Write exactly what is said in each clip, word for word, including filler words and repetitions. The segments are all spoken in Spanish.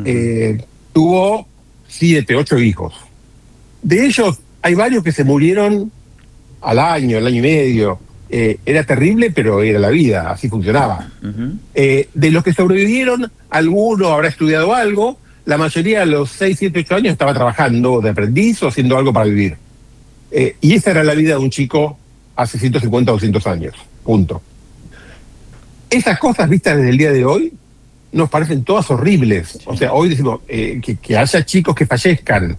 eh, tuvo siete, ocho hijos. De ellos hay varios que se murieron al año, al año y medio. Eh, era terrible, pero era la vida, así funcionaba. Uh-huh. Eh, de los que sobrevivieron, alguno habrá estudiado algo, la mayoría a los seis, siete, ocho años estaba trabajando de aprendiz o haciendo algo para vivir. Eh, y esa era la vida de un chico hace ciento cincuenta, doscientos años, punto. Esas cosas vistas desde el día de hoy nos parecen todas horribles. Sí. O sea, hoy decimos eh, que, que haya chicos que fallezcan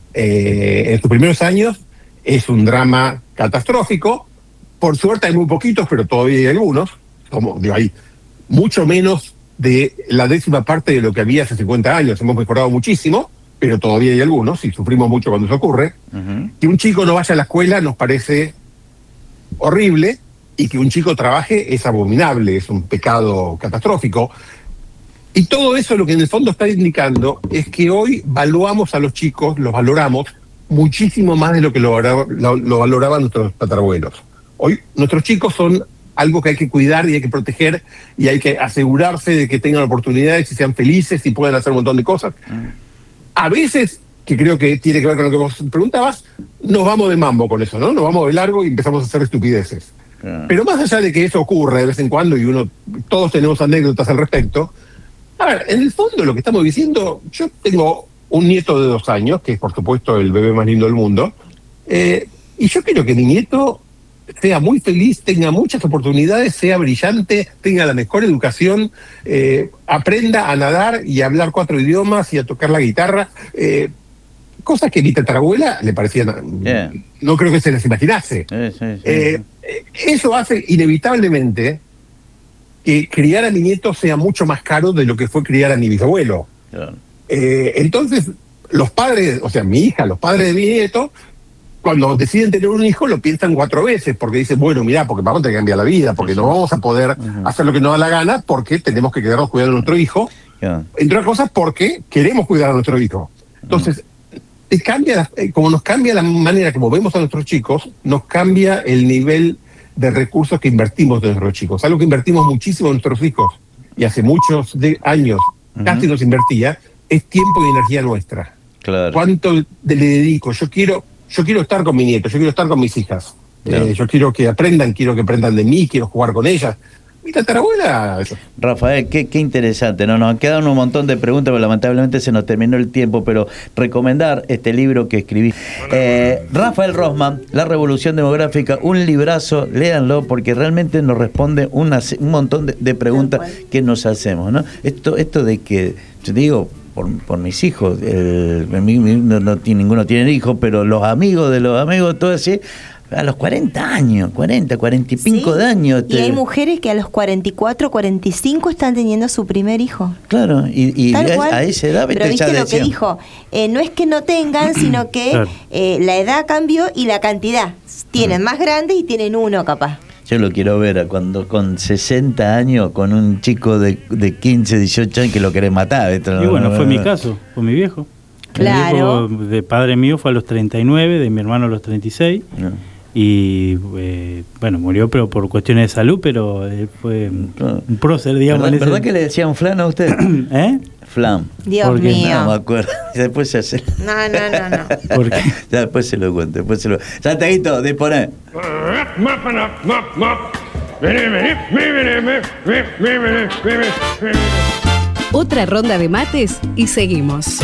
eh, en sus primeros años es un drama catastrófico. Por suerte hay muy poquitos, pero todavía hay algunos. Como digo, hay mucho menos de la décima parte de lo que había hace cincuenta años. Hemos mejorado muchísimo, pero todavía hay algunos, y sufrimos mucho cuando eso ocurre. Uh-huh. Que un chico no vaya a la escuela nos parece horrible, y que un chico trabaje es abominable, es un pecado catastrófico. Y todo eso lo que en el fondo está indicando es que hoy valuamos a los chicos, los valoramos muchísimo más de lo que lo, lo, lo valoraban nuestros tatarabuelos. Hoy nuestros chicos son algo que hay que cuidar y hay que proteger, y hay que asegurarse de que tengan oportunidades y sean felices y puedan hacer un montón de cosas. A veces, que creo que tiene que ver con lo que vos preguntabas, nos vamos de mambo con eso, ¿no? Nos vamos de largo y empezamos a hacer estupideces. Yeah. Pero más allá de que eso ocurra de vez en cuando, y uno, todos tenemos anécdotas al respecto, a ver, en el fondo lo que estamos diciendo, yo tengo un nieto de dos años, que es por supuesto el bebé más lindo del mundo, eh, y yo quiero que mi nieto sea muy feliz, tenga muchas oportunidades, sea brillante, tenga la mejor educación, eh, aprenda a nadar y a hablar cuatro idiomas y a tocar la guitarra, eh, cosas que a mi tatarabuela le parecían, yeah. no creo que se las imaginase. Sí, sí, sí. Eh, eso hace inevitablemente que criar a mi nieto sea mucho más caro de lo que fue criar a mi bisabuelo. Yeah. Eh, entonces, los padres, o sea, mi hija, los padres de mi nieto, cuando deciden tener un hijo, lo piensan cuatro veces, porque dicen, bueno, mirá, porque vamos a tener que cambiar la vida, porque no vamos a poder uh-huh. hacer lo que nos da la gana, porque tenemos que quedarnos cuidando a nuestro hijo, yeah. entre otras cosas porque queremos cuidar a nuestro hijo. Entonces, uh-huh. te cambia, como nos cambia la manera como vemos a nuestros chicos, nos cambia el nivel de recursos que invertimos en nuestros chicos. Algo que invertimos muchísimo en nuestros hijos, y hace muchos de años uh-huh. casi nos invertía, es tiempo y energía nuestra. Claro. ¿Cuánto le dedico? Yo quiero... Yo quiero estar con mi nieto, yo quiero estar con mis hijas. Claro. Eh, yo quiero que aprendan, quiero que aprendan de mí, quiero jugar con ellas. Mi tatarabuela... Rafael, qué, qué interesante, ¿no? Nos han quedado un montón de preguntas, pero lamentablemente se nos terminó el tiempo, pero recomendar este libro que escribí. Eh, Rafael Rossmann, La Revolución Demográfica, un librazo, léanlo, porque realmente nos responde una, un montón de, de preguntas que nos hacemos, ¿no? Esto, esto de que, yo digo... Por, por mis hijos, el, mi, mi, no, no, ninguno tiene hijos, pero los amigos de los amigos, todo así, a los cuarenta años, cuarenta, cuarenta y cinco sí, de años. Te... Y hay mujeres que a los cuarenta y cuatro, cuarenta y cinco están teniendo su primer hijo. Claro, y, y a, a esa edad... Pero viste lo decían. Que dijo, eh, no es que no tengan, sino que claro. eh, la edad cambió y la cantidad. Tienen más grandes y tienen uno capaz. Yo lo quiero ver cuando con sesenta años, con un chico de, de quince, dieciocho años que lo querés matar. Esto y no, bueno, no, fue no, mi no. caso, fue mi viejo. Claro. Mi viejo de padre mío fue a los treinta y nueve, de mi hermano a los treinta y seis. No. Y eh, bueno, murió pero por cuestiones de salud, pero él fue claro. un prócer, digamos. ¿Verdad, ¿verdad que le decían flan a usted? ¿Eh? Flan. Dios mío. No me acuerdo. Después se hace. No, no, no, no. ¿Por qué? Ya después se lo cuento. Después se lo. Santiaguito, disponé. Otra ronda de mates y seguimos.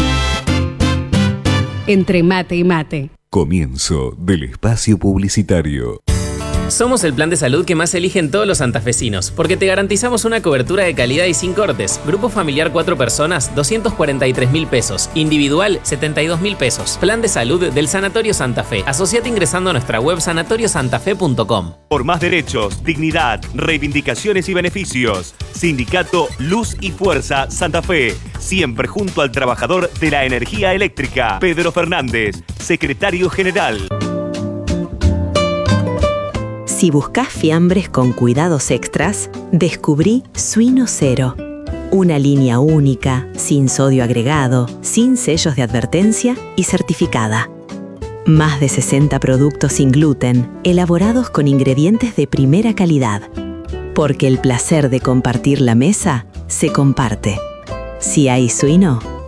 Entre mate y mate. Comienzo del espacio publicitario. Somos el plan de salud que más eligen todos los santafesinos, porque te garantizamos una cobertura de calidad y sin cortes. Grupo familiar cuatro personas, doscientos cuarenta y tres mil pesos. Individual, setenta y dos mil pesos. Plan de salud del Sanatorio Santa Fe. Asociate ingresando a nuestra web sanatorio santa fe punto com. Por más derechos, dignidad, reivindicaciones y beneficios. Sindicato Luz y Fuerza Santa Fe. Siempre junto al trabajador de la energía eléctrica. Pedro Fernández, secretario general. Si buscas fiambres con cuidados extras, descubrí Suino Cero. Una línea única, sin sodio agregado, sin sellos de advertencia y certificada. Más de sesenta productos sin gluten, elaborados con ingredientes de primera calidad. Porque el placer de compartir la mesa se comparte. Si hay suino,